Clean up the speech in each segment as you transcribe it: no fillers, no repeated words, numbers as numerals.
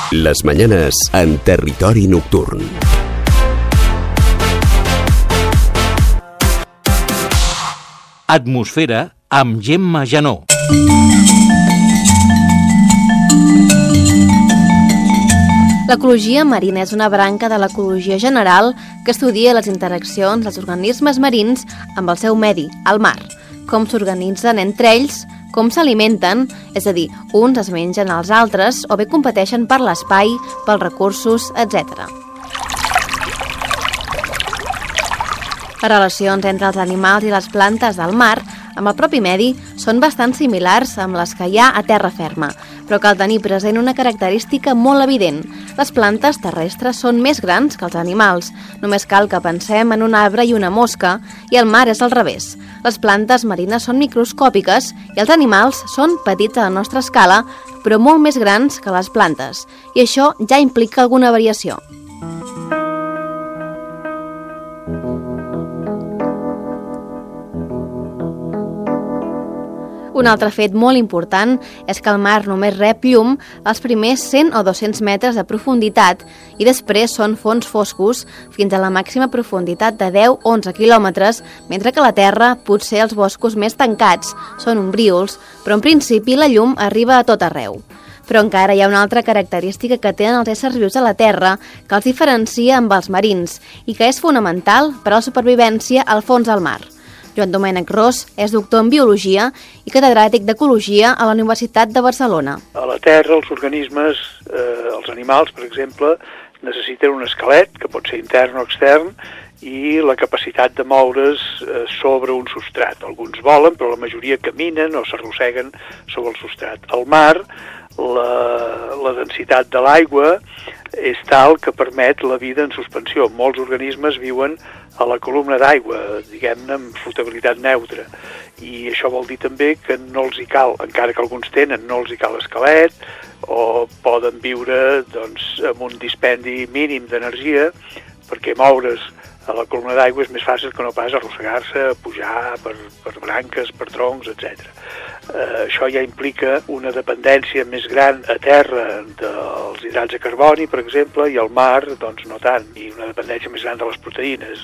Las mañanas en Territori Nocturn. Atmosfera amb Gemma Janó. L'ecologia marina és una branca de l'ecologia general que estudia les interaccions dels organismes marins amb el seu medi, el mar, com s'organitzen entre ells, com s'alimenten, és a dir, uns es mengen els altres o bé competeixen per l'espai, pels recursos, etc. Les relacions entre els animals i les plantes del mar amb el propi medi són bastant similars amb les que hi ha a terra ferma, però cal tenir present una característica molt evident. Les plantes terrestres són més grans que els animals. Només cal que pensem en un arbre i una mosca, i el mar és al revés. Les plantes marines són microscòpiques i els animals són petits a la nostra escala, però molt més grans que les plantes, i això ja implica alguna variació. Un altre fet molt important és que el mar només rep llum als primers 100 o 200 metres de profunditat i després són fons foscos fins a la màxima profunditat de 10-11 quilòmetres, mentre que la terra, potser els boscos més tancats, són ombríols, però en principi la llum arriba a tot arreu. Però encara hi ha una altra característica que tenen els éssers vius a la Terra que els diferencia amb els marins i que és fonamental per a la supervivència al fons del mar. Joan Domènec Ros és doctor en Biologia i catedràtic d'Ecologia a la Universitat de Barcelona. A la Terra, els organismes, els animals, per exemple, necessiten un esquelet, que pot ser intern o extern, i la capacitat de moure's sobre un substrat. Alguns volen, però la majoria caminen o s'arrosseguen sobre el substrat. Al mar, la densitat de l'aigua és tal que permet la vida en suspensió. Molts organismes viuen a la columna d'aigua, diguem-ne, amb flotabilitat neutra. I això vol dir també que no els hi cal, encara que alguns tenen, no els hi cal esquelet, o poden viure doncs, amb un dispendi mínim d'energia, perquè moure's a la columna d'aigua és més fàcil que no pas arrossegar-se, pujar per branques, per troncs, etc. Això ja implica una dependència més gran a terra dels hidrats de carboni, per exemple, i al mar, doncs no tant, i una dependència més gran de les proteïnes.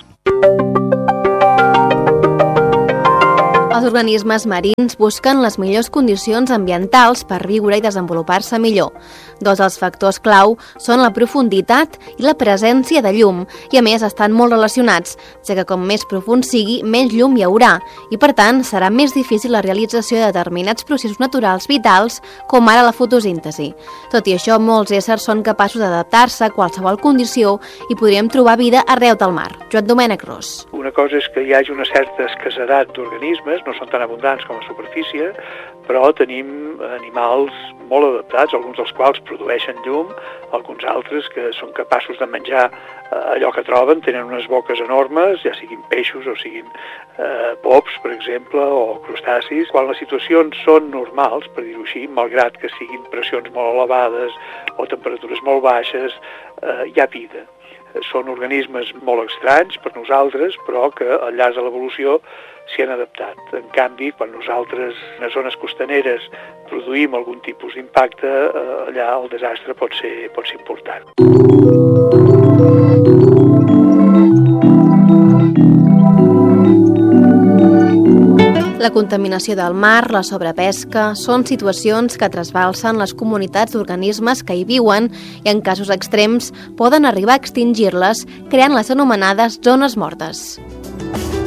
Els organismes marins busquen les millors condicions ambientals per viure i desenvolupar-se millor. Dos dels factors clau són la profunditat i la presència de llum, i a més estan molt relacionats, ja que com més profund sigui, menys llum hi haurà, i per tant serà més difícil la realització de determinats processos naturals vitals, com ara la fotosíntesi. Tot i això, molts éssers són capaços d'adaptar-se a qualsevol condició i podríem trobar vida arreu del mar. Joan Domènec Ros. Una cosa és que hi hagi una certa escassedat d'organismes, no són tan abundants com a superfície, però tenim animals molt adaptats, alguns dels quals produeixen llum, alguns altres que són capaços de menjar allò que troben, tenen unes boques enormes, ja siguin peixos o siguin pops, per exemple, o crustacis. Quan les situacions són normals, per dir-ho així, malgrat que siguin pressions molt elevades o temperatures molt baixes, hi ha vida. Són organismes molt estranys per nosaltres, però que al llarg de l'evolució s'hi han adaptat. En canvi, quan nosaltres, en les zones costaneres, produïm algun tipus d'impacte, allà el desastre pot ser important. La contaminació del mar, la sobrepesca, són situacions que trasbalsen les comunitats d'organismes que hi viuen i, en casos extrems, poden arribar a extingir-les, creant les anomenades zones mortes.